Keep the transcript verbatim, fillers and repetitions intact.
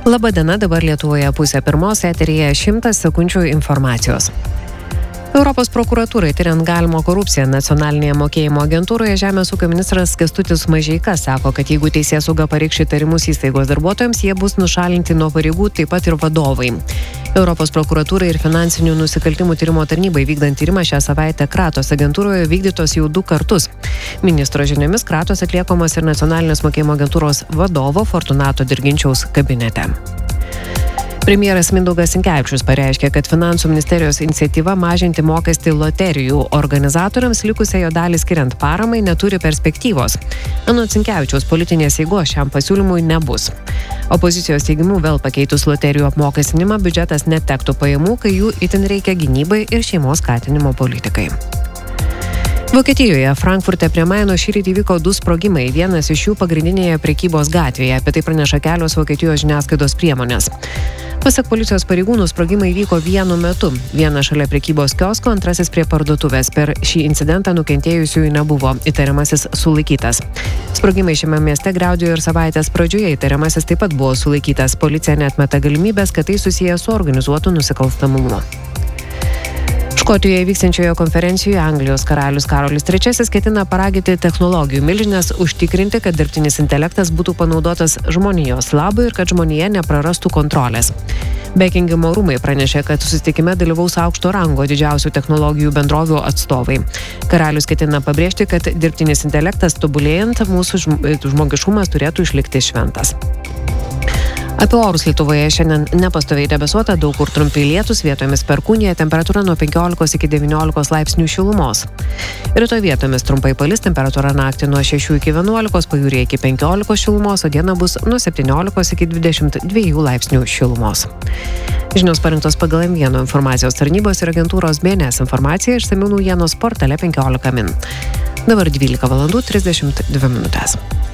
Labadiena, dabar Lietuvoje pusė pirmos, eteryje šimtas sekundžių informacijos. Europos prokuratūrai tyriant galimą korupciją nacionalinėje mokėjimo agentūroje Žemės ūkio ministras Kęstutis Mažeika sako, kad jeigu teisėsauga pareikš įtarimus įstaigos darbuotojams, jie bus nušalinti nuo pareigų, taip pat ir vadovai. Europos prokuratūrai ir finansinių nusikaltimų tyrimo tarnybai vykdant tyrimą šią savaitę Kratos agentūroje vykdytos jau du kartus. Ministro žiniomis Kratos atliekamas ir nacionalinės mokėjimo agentūros vadovo Fortunato Dirginčiaus kabinete. Premjeras Mindaugas Sinkevičius pareiškė, kad Finansų ministerijos iniciatyva mažinti mokestį loterijų organizatoriams likusią jo dalį skiriant paramai neturi perspektyvos. Anot Sinkevičiaus politinės eigos šiam pasiūlymui nebus. Opozicijos teigimu vėl pakeitus loterijų apmokestinimą biudžetas netektų pajamų, kai jų itin reikia gynybai ir šeimos skatinimo politikai. Vokietijoje, Frankfurte prie Maino šįryt įvyko du sprogimai, vienas iš jų pagrindinėje prekybos gatvėje, apie tai praneša kelios Vokietijos žiniasklaidos priemonės. Pasak policijos pareigūnų, sprogimai vyko vienu metu. Vienas šalia prekybos kiosko, antrasis prie parduotuvės. Per šį incidentą nukentėjusiųjų nebuvo. Įtariamasis sulaikytas. Sprogimai šiame mieste griaudėjo ir savaitės pradžioje. Įtariamasis taip pat buvo sulaikytas. Policija neatmeta galimybės, kad tai susiję su organizuotu nusikalstamumu. Škotijoje vykstančioje konferencijoje Anglijos karalius Karolis trečiasis ketina paraginti technologijų milžines užtikrinti, kad dirbtinis intelektas būtų panaudotas žmonijos labui ir kad žmonija neprarastų kontrolės. Bekingemo rūmai pranešė, kad susitikime dalyvaus aukšto rango didžiausių technologijų bendrovių atstovai. Karalius ketina pabrėžti, kad dirbtinis intelektas tobulėjant mūsų žmogiškumas turėtų išlikti šventas. Apie orus Lietuvoje šiandien nepastoviai debesuota, daug kur trumpi lietūs, vietomis perkūnija, temperatūra nuo penkiolikos iki devyniolikos laipsnių šilumos. Rytoj vietomis trumpai palis, temperatūra naktį nuo šešių iki vienuolikos, pajūryje iki penkiolikos šilumos, o diena bus nuo septyniolikos iki dvidešimt dviejų laipsnių šilumos. Žinios parinktos pagal M vieno informacijos tarnybos ir agentūros B N S informacija išsamių naujienos portale penkiolika min. Dabar dvylika valandų trisdešimt dvi minutės.